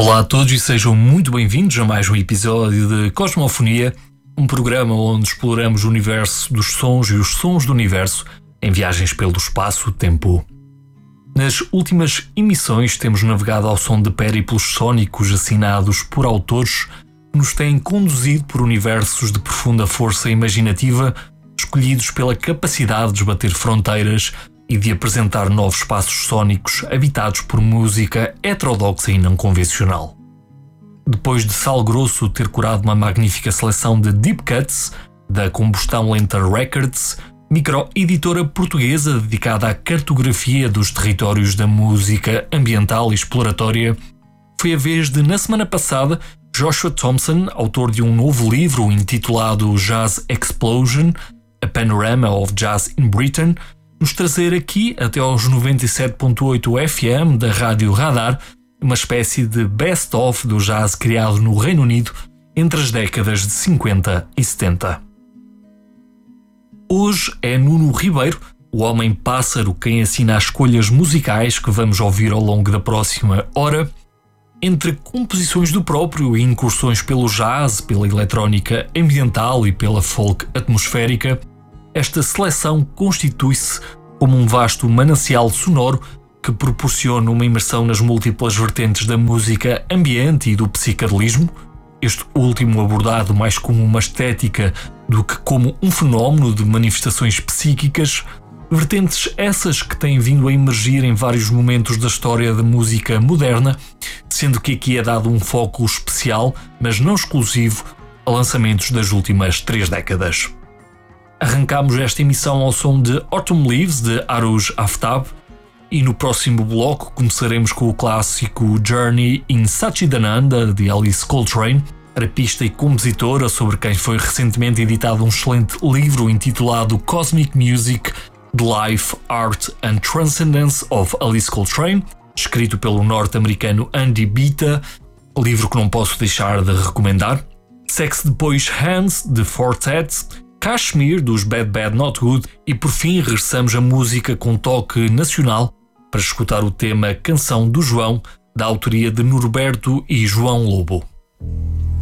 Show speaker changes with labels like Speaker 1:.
Speaker 1: Olá a todos e sejam muito bem-vindos a mais um episódio de Cosmofonia, um programa onde exploramos o universo dos sons e os sons do universo em viagens pelo espaço-tempo. Nas últimas emissões temos navegado ao som de périplos sónicos assinados por autores que nos têm conduzido por universos de profunda força imaginativa, escolhidos pela capacidade de esbater fronteiras e de apresentar novos espaços sónicos habitados por música heterodoxa e não convencional. Depois de Sal Grosso ter curado uma magnífica seleção de Deep Cuts, da Combustão Lenta Records, micro-editora portuguesa dedicada à cartografia dos territórios da música ambiental e exploratória, foi a vez de, na semana passada, Joshua Thompson, autor de um novo livro intitulado Jazz Explosion, A Panorama of Jazz in Britain, nos trazer aqui, até aos 97.8 FM da Rádio Radar, uma espécie de best-of do jazz criado no Reino Unido entre as décadas de 50 e 70. Hoje é Nuno Ribeiro, o homem-pássaro, quem assina as escolhas musicais que vamos ouvir ao longo da próxima hora. Entre composições do próprio e incursões pelo jazz, pela eletrónica ambiental e pela folk atmosférica, esta seleção constitui-se como um vasto manancial sonoro que proporciona uma imersão nas múltiplas vertentes da música ambiente e do psicadelismo, este último abordado mais como uma estética do que como um fenómeno de manifestações psíquicas, vertentes essas que têm vindo a emergir em vários momentos da história da música moderna, sendo que aqui é dado um foco especial, mas não exclusivo, a lançamentos das últimas 3 décadas. Arrancámos esta emissão ao som de Autumn Leaves, de Aruj Aftab, e no próximo bloco começaremos com o clássico Journey in Satchidananda, de Alice Coltrane, arpista e compositora, sobre quem foi recentemente editado um excelente livro intitulado Cosmic Music, The Life, Art and Transcendence of Alice Coltrane, escrito pelo norte-americano Andy Bita, livro que não posso deixar de recomendar. Segue-se depois Hands, de Fortet, Kashmir, dos Bad Bad Not Good, e por fim regressamos à música com toque nacional para escutar o tema Canção do João, da autoria de Norberto e João Lobo.